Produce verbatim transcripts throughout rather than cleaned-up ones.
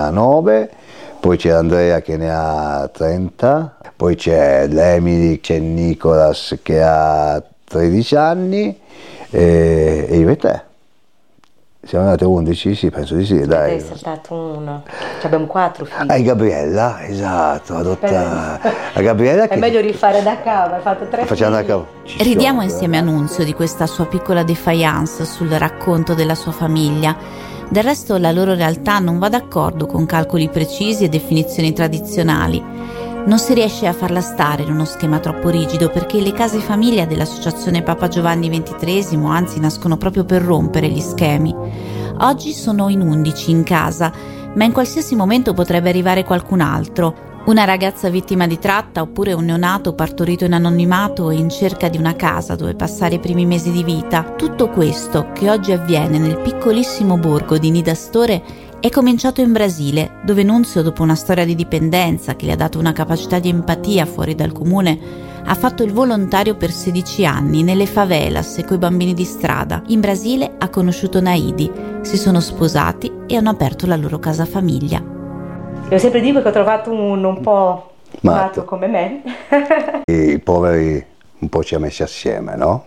ha nove, poi c'è Andrea che ne ha trenta, poi c'è l'Emily, c'è Nicolas che ha tredici anni e, e io e te. Siamo andati a undici? Sì, penso di sì, dai. Sei saltato uno. Cioè abbiamo quattro figli. Ah, Gabriella, esatto, adotta a Gabriella. È che... meglio rifare da capo, hai fatto tre Facciamo figli. da capo. Ridiamo insieme a Nunzio di questa sua piccola defiance sul racconto della sua famiglia. Del resto la loro realtà non va d'accordo con calcoli precisi e definizioni tradizionali. Non si riesce a farla stare in uno schema troppo rigido perché le case famiglia dell'associazione Papa Giovanni ventitreesimo anzi nascono proprio per rompere gli schemi. Oggi sono in undici in casa, ma in qualsiasi momento potrebbe arrivare qualcun altro. Una ragazza vittima di tratta oppure un neonato partorito in anonimato e in cerca di una casa dove passare i primi mesi di vita. Tutto questo, che oggi avviene nel piccolissimo borgo di Nidastore, è cominciato in Brasile, dove Nunzio, dopo una storia di dipendenza che gli ha dato una capacità di empatia fuori dal comune, ha fatto il volontario per sedici anni nelle favelas e coi bambini di strada. In Brasile ha conosciuto Naidi, si sono sposati e hanno aperto la loro casa famiglia. Io sempre dico che ho trovato uno un po' matto, matto come me. I poveri un po' ci ha messi assieme, no?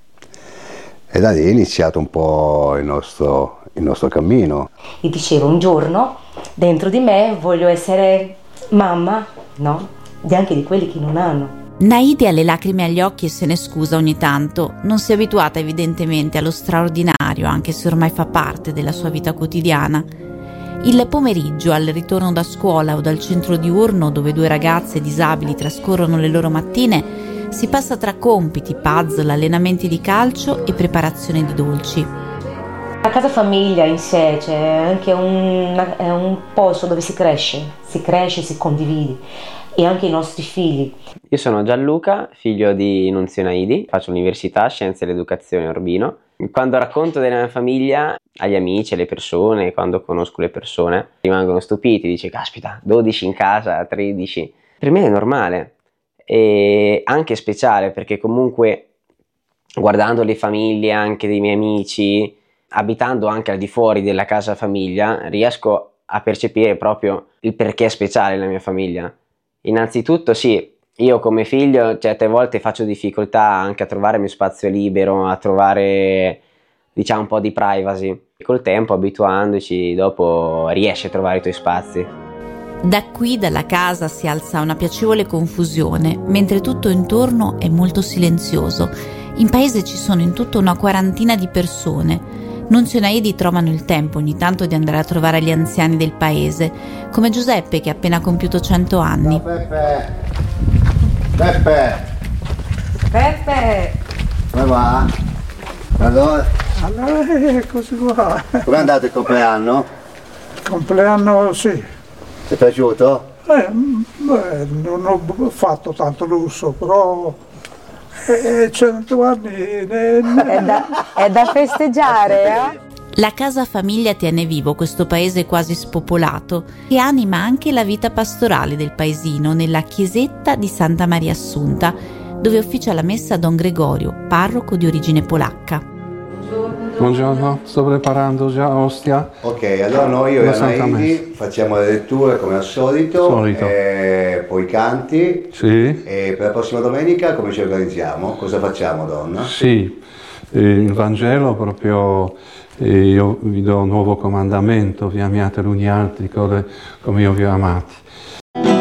E da lì è iniziato un po' il nostro, il nostro cammino. E dicevo, un giorno dentro di me voglio essere mamma, no? Di anche di quelli che non hanno. Naidi ha le lacrime agli occhi e se ne scusa ogni tanto. Non si è abituata evidentemente allo straordinario, anche se ormai fa parte della sua vita quotidiana. Il pomeriggio, al ritorno da scuola o dal centro diurno dove due ragazze disabili trascorrono le loro mattine, si passa tra compiti, puzzle, allenamenti di calcio e preparazione di dolci. La casa famiglia in sé, cioè, è anche un, è un posto dove si cresce, si cresce, si condivide, e anche i nostri figli. Io sono Gianluca, figlio di Nunzio Naidi, faccio l'università Scienze dell'Educazione a Urbino. Quando racconto della mia famiglia agli amici, alle persone, quando conosco le persone, rimangono stupiti, dice caspita, dodici in casa, tredici. Per me è normale e anche speciale perché comunque guardando le famiglie anche dei miei amici, abitando anche al di fuori della casa famiglia, riesco a percepire proprio il perché è speciale la mia famiglia. Innanzitutto sì, io come figlio certe volte faccio difficoltà anche a trovare il mio spazio libero, a trovare diciamo un po' di privacy. Col tempo, abituandoci, dopo riesci a trovare i tuoi spazi. Da qui, dalla casa, si alza una piacevole confusione, mentre tutto intorno è molto silenzioso. In paese ci sono in tutto una quarantina di persone. Nunzio e Naidi trovano il tempo ogni tanto di andare a trovare gli anziani del paese, come Giuseppe che ha appena compiuto cento anni. Ciao Peppe! Peppe! Peppe! Come va? Allora? Allora è così qua. Com'è andato il compleanno? Il compleanno sì. Ti è piaciuto? Eh, beh, non ho fatto tanto lusso, però eh, cento anni ne, ne... È, da, è da festeggiare, eh? La casa famiglia tiene vivo questo paese quasi spopolato e anima anche la vita pastorale del paesino nella chiesetta di Santa Maria Assunta, dove officia la messa Don Gregorio, parroco di origine polacca. Buongiorno, sto preparando già ostia. Ok, allora noi io e Naidi facciamo le letture come al solito, solito. E poi canti. Sì. E per la prossima domenica come ci organizziamo? Cosa facciamo, donna? Sì, eh, il Vangelo proprio, eh, io vi do un nuovo comandamento, vi amiate l'uni altri come io vi ho amati.